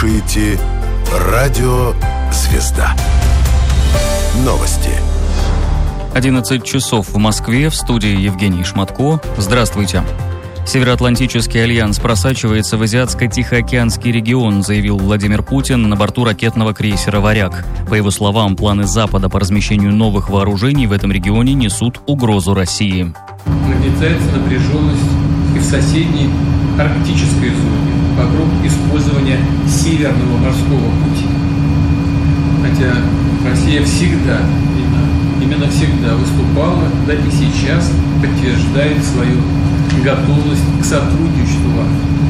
слушаете Радио «Звезда». Новости. 11 часов в Москве, в студии Евгений Шматко. Здравствуйте. Североатлантический альянс просачивается в Азиатско-Тихоокеанский регион, заявил Владимир Путин на борту ракетного крейсера «Варяг». По его словам, планы Запада по размещению новых вооружений в этом регионе несут угрозу России. Нагнетается напряженность и в соседней арктической зоне вокруг использования Северного морского пути. Хотя Россия именно всегда выступала, да и сейчас подтверждает свою готовность к сотрудничеству,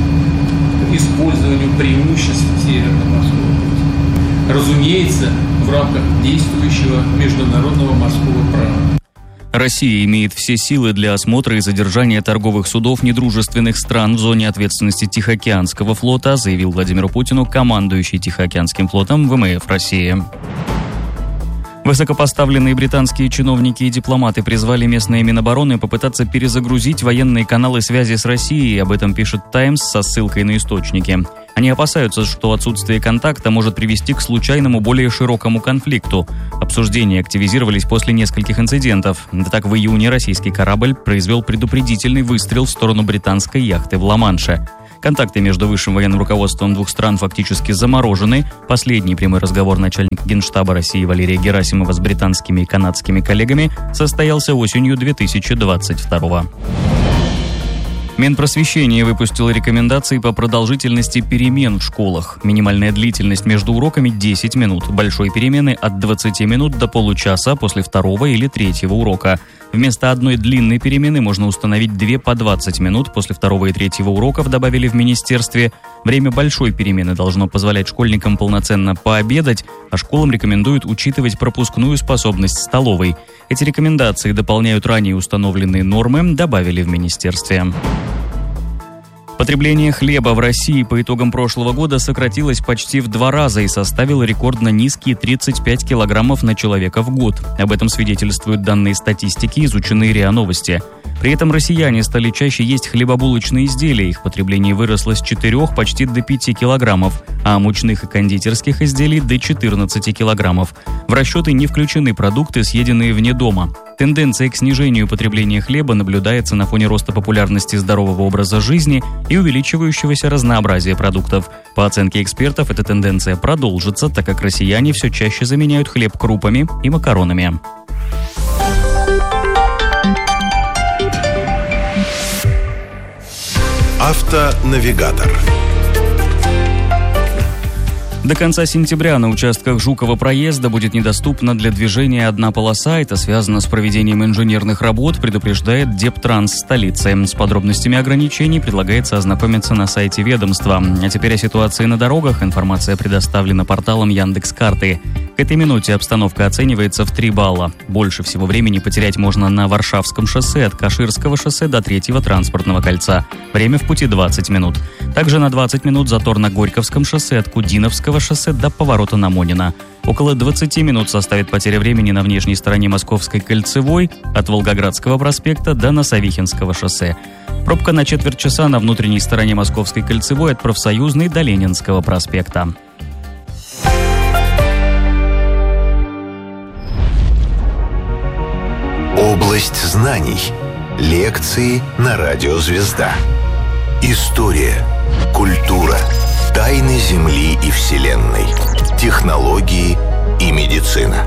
к использованию преимуществ Северного морского пути. Разумеется, в рамках действующего международного морского права. Россия имеет все силы для осмотра и задержания торговых судов недружественных стран в зоне ответственности Тихоокеанского флота, заявил Владимиру Путину командующий Тихоокеанским флотом ВМФ России. Высокопоставленные британские чиновники и дипломаты призвали местные Минобороны попытаться перезагрузить военные каналы связи с Россией, об этом пишет «Таймс» со ссылкой на источники. Они опасаются, что отсутствие контакта может привести к случайному, более широкому конфликту. Обсуждения активизировались после нескольких инцидентов. Да так, в июне российский корабль произвел предупредительный выстрел в сторону британской яхты в Ла-Манше. Контакты между высшим военным руководством двух стран фактически заморожены. Последний прямой разговор начальника Генштаба России Валерия Герасимова с британскими и канадскими коллегами состоялся осенью 2022 года. Минпросвещение выпустило рекомендации по продолжительности перемен в школах. Минимальная длительность между уроками 10 минут, большой перемены от 20 минут до получаса после второго или третьего урока. Вместо одной длинной перемены можно установить 2 по 20 минут после второго и третьего уроков, добавили в министерстве. Время большой перемены должно позволять школьникам полноценно пообедать, а школам рекомендуют учитывать пропускную способность столовой. Эти рекомендации дополняют ранее установленные нормы, добавили в министерстве. Потребление хлеба в России по итогам прошлого года сократилось почти в 2 раза и составило рекордно низкие 35 килограммов на человека в год. Об этом свидетельствуют данные статистики, изученные РИА Новости. При этом россияне стали чаще есть хлебобулочные изделия. Их потребление выросло с 4 почти до 5 килограммов, а мучных и кондитерских изделий до 14 килограммов. В расчеты не включены продукты, съеденные вне дома. Тенденция к снижению потребления хлеба наблюдается на фоне роста популярности здорового образа жизни и увеличивающегося разнообразия продуктов. По оценке экспертов, эта тенденция продолжится, так как россияне все чаще заменяют хлеб крупами и макаронами. Автонавигатор. До конца сентября на участках Жукова проезда будет недоступна для движения одна полоса. Это связано с проведением инженерных работ, предупреждает Дептранс столицы. С подробностями ограничений предлагается ознакомиться на сайте ведомства. А теперь о ситуации на дорогах. Информация предоставлена порталом Яндекс.Карты. К этой минуте обстановка оценивается в 3 балла. Больше всего времени потерять можно на Варшавском шоссе от Каширского шоссе до 3-го транспортного кольца. Время в пути 20 минут. Также на 20 минут затор на Горьковском шоссе от Кудиновского шоссе до поворота на Монина. Около 20 минут составит потеря времени на внешней стороне Московской кольцевой от Волгоградского проспекта до Носовихинского шоссе. Пробка на четверть часа на внутренней стороне Московской кольцевой от Профсоюзной до Ленинского проспекта. Область знаний. Лекции на Радио «Звезда». История, культура, тайны Земли и Вселенной, технологии и медицина.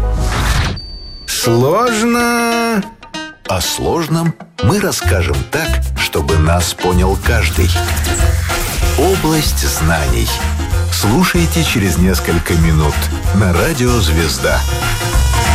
Сложно. О сложном мы расскажем так, чтобы нас понял каждый. Область знаний. Слушайте через несколько минут на Радио «Звезда».